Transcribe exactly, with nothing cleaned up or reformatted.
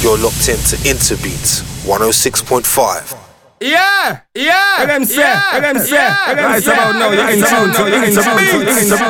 You're locked into Interbeats one oh six point five. Yeah, yeah, Let them say, yeah, let them say, yeah, let them yeah, say. Right yeah, about now, you're in yeah, tune, so you're in yeah, tune, you're in tune.